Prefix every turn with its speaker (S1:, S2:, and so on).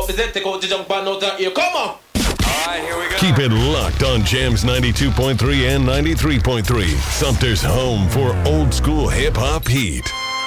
S1: the Z, take out the jump and out of here. Come on!
S2: Alright, here we go.
S3: Keep it locked on Jams 92.3 and 93.3. Sumter's home for old school hip hop heat.